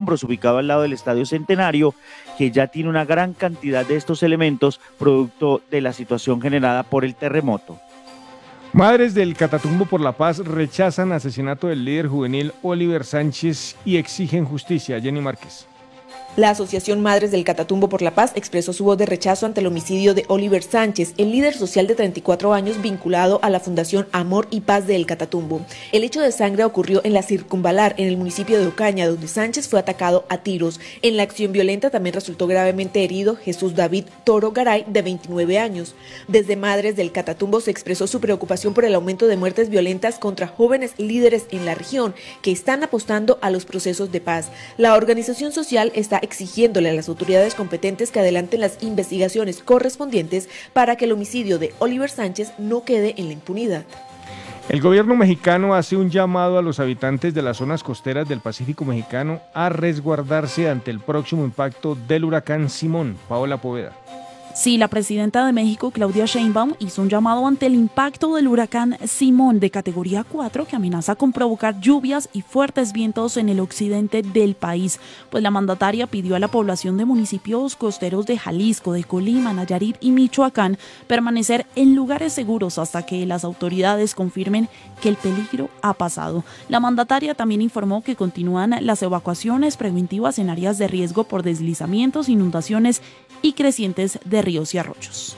escombros ubicado al lado del Estadio Centenario, que ya tiene una gran cantidad de estos elementos producto de la situación generada por el terremoto. Madres del Catatumbo por la Paz rechazan asesinato del líder juvenil Oliver Sánchez y exigen justicia. Jenny Márquez. La Asociación Madres del Catatumbo por la Paz expresó su voz de rechazo ante el homicidio de Oliver Sánchez, el líder social de 34 años vinculado a la Fundación Amor y Paz del Catatumbo. El hecho de sangre ocurrió en la Circunvalar, en el municipio de Ocaña, donde Sánchez fue atacado a tiros. En la acción violenta también resultó gravemente herido Jesús David Toro Garay, de 29 años. Desde Madres del Catatumbo se expresó su preocupación por el aumento de muertes violentas contra jóvenes líderes en la región que están apostando a los procesos de paz. La organización social está exigiéndole a las autoridades competentes que adelanten las investigaciones correspondientes para que el homicidio de Oliver Sánchez no quede en la impunidad. El gobierno mexicano hace un llamado a los habitantes de las zonas costeras del Pacífico mexicano a resguardarse ante el próximo impacto del huracán Simón. Paola Poveda. Sí, la presidenta de México, Claudia Sheinbaum, hizo un llamado ante el impacto del huracán Simón de categoría 4 que amenaza con provocar lluvias y fuertes vientos en el occidente del país. Pues la mandataria pidió a la población de municipios costeros de Jalisco, de Colima, Nayarit y Michoacán permanecer en lugares seguros hasta que las autoridades confirmen que el peligro ha pasado. La mandataria también informó que continúan las evacuaciones preventivas en áreas de riesgo por deslizamientos, inundaciones y crecientes de ríos y arroyos.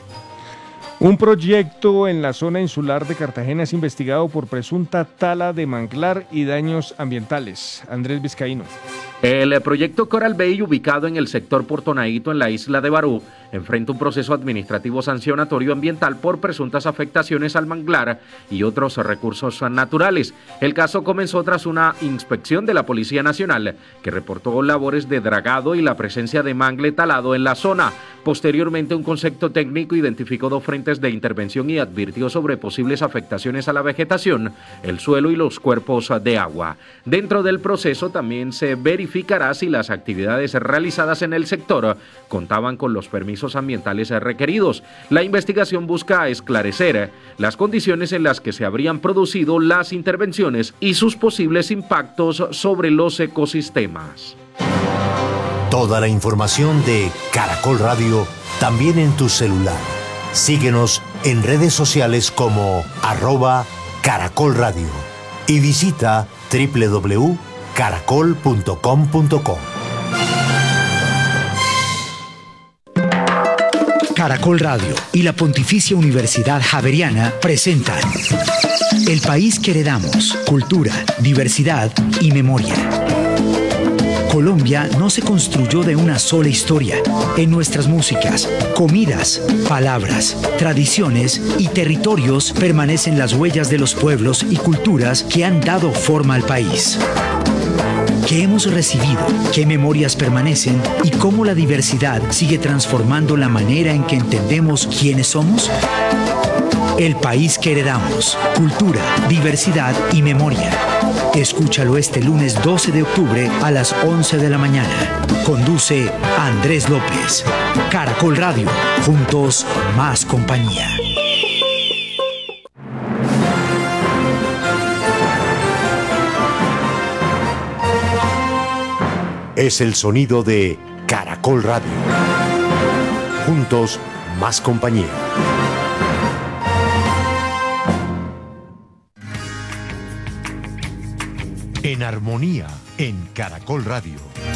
Un proyecto en la zona insular de Cartagena es investigado por presunta tala de manglar y daños ambientales. Andrés Vizcaíno. El proyecto Coral Bay, ubicado en el sector Puerto Naíto en la isla de Barú, enfrenta un proceso administrativo sancionatorio ambiental por presuntas afectaciones al manglar y otros recursos naturales. El caso comenzó tras una inspección de la Policía Nacional, que reportó labores de dragado y la presencia de mangle talado en la zona. Posteriormente, un concepto técnico identificó 2 frentes de intervención y advirtió sobre posibles afectaciones a la vegetación, el suelo y los cuerpos de agua. Dentro del proceso también se verificará si las actividades realizadas en el sector contaban con los permisos ambientales requeridos. La investigación busca esclarecer las condiciones en las que se habrían producido las intervenciones y sus posibles impactos sobre los ecosistemas. Toda la información de Caracol Radio también en tu celular. Síguenos en redes sociales como @Caracol Radio y visita www.caracol.com.co. Caracol Radio y la Pontificia Universidad Javeriana presentan El país que heredamos, cultura, diversidad y memoria. Colombia no se construyó de una sola historia. En nuestras músicas, comidas, palabras, tradiciones y territorios permanecen las huellas de los pueblos y culturas que han dado forma al país. ¿Qué hemos recibido? ¿Qué memorias permanecen? ¿Y cómo la diversidad sigue transformando la manera en que entendemos quiénes somos? El país que heredamos, cultura, diversidad y memoria. Escúchalo este lunes 12 de octubre a las 11 de la mañana. Conduce Andrés López. Caracol Radio. Juntos, más compañía. Es el sonido de Caracol Radio. Juntos, más compañía. En armonía, en Caracol Radio.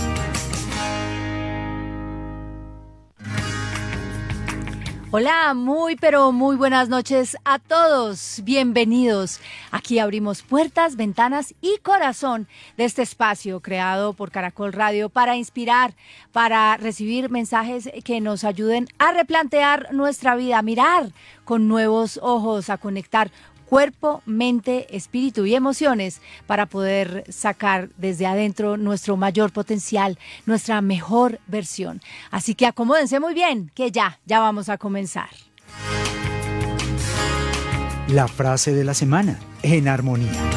Hola, pero muy buenas noches a todos. Bienvenidos. Aquí abrimos puertas, ventanas y corazón de este espacio creado por Caracol Radio para inspirar, para recibir mensajes que nos ayuden a replantear nuestra vida, a mirar con nuevos ojos, a conectar cuerpo, mente, espíritu y emociones para poder sacar desde adentro nuestro mayor potencial, nuestra mejor versión. Así que acomódense muy bien, que ya vamos a comenzar. La frase de la semana, en armonía.